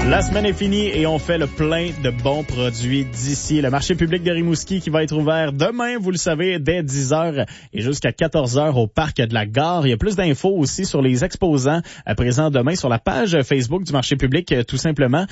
La semaine est finie et on fait le plein de bons produits d'ici. Le marché public de Rimouski qui va être ouvert demain, vous le savez, dès 10h et jusqu'à 14h au parc de la Gare. Il y a plus d'infos aussi sur les exposants présents demain sur la page Facebook du marché public, tout simplement.